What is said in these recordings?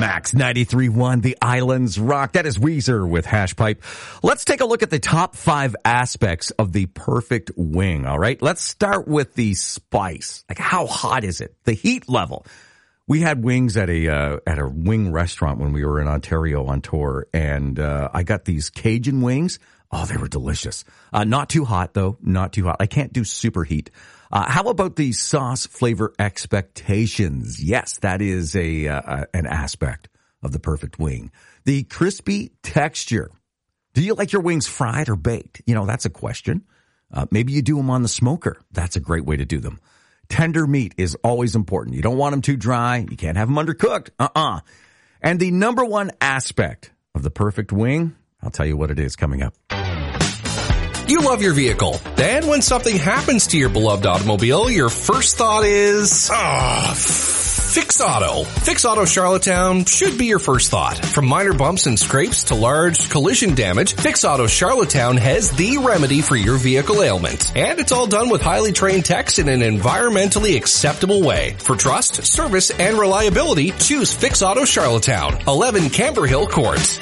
Max 93.1, The Islands Rock. That is Weezer with Hash Pipe. Let's take a look at the top 5 aspects of the perfect wing, all right? Let's start with the spice. Like, how hot is it? The heat level. We had wings at a wing restaurant when we were in Ontario on tour, and I got these Cajun wings. Oh, they were delicious. Not too hot, though. Not too hot. I can't do super heat. How about the sauce flavor expectations? Yes, that is an aspect of the perfect wing. The crispy texture. Do you like your wings fried or baked? You know, that's a question. Maybe you do them on the smoker. That's a great way to do them. Tender meat is always important. You don't want them too dry. You can't have them undercooked. And the number one aspect of the perfect wing, I'll tell you what it is coming up. You love your vehicle. Then when something happens to your beloved automobile, your first thought is, Fix Auto. Fix Auto Charlottetown should be your first thought. From minor bumps and scrapes to large collision damage, Fix Auto Charlottetown has the remedy for your vehicle ailment. And it's all done with highly trained techs in an environmentally acceptable way. For trust, service, and reliability, choose Fix Auto Charlottetown, 11 Camber Hill Court.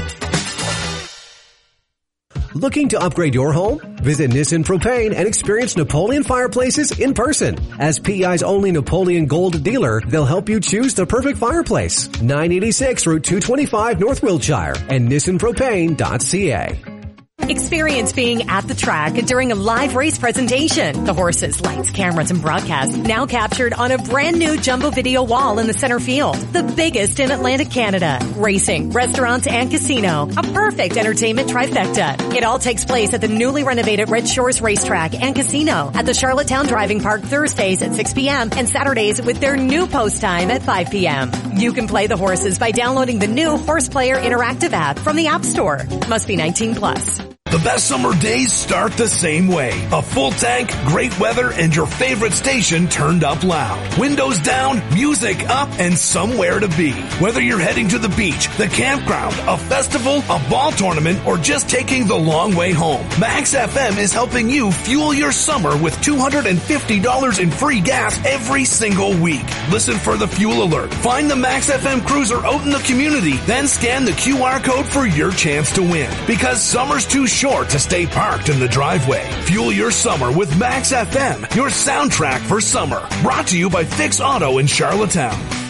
Looking to upgrade your home? Visit Nissan Propane and experience Napoleon fireplaces in person. As PEI's only Napoleon Gold dealer, they'll help you choose the perfect fireplace. 986 Route 225 North Wiltshire and nissanpropane.ca. Experience being at the track during a live race presentation. The horses, lights, cameras, and broadcast now captured on a brand new jumbo video wall in the center field. The biggest in Atlantic Canada. Racing, restaurants, and casino. A perfect entertainment trifecta. It all takes place at the newly renovated Red Shores Racetrack and Casino at the Charlottetown Driving Park Thursdays at 6 p.m. and Saturdays with their new post time at 5 p.m. You can play the horses by downloading the new Horse Player Interactive app from the App Store. Must be 18 plus. The best summer days start the same way. A full tank, great weather, and your favorite station turned up loud. Windows down, music up, and somewhere to be. Whether you're heading to the beach, the campground, a festival, a ball tournament, or just taking the long way home, Max FM is helping you fuel your summer with $250 in free gas every single week. Listen for the fuel alert. Find the Max FM cruiser out in the community, then scan the QR code for your chance to win. Because summer's too short to stay parked in the driveway. Fuel your summer with Max FM, your soundtrack for summer. Brought to you by Fix Auto in Charlottetown.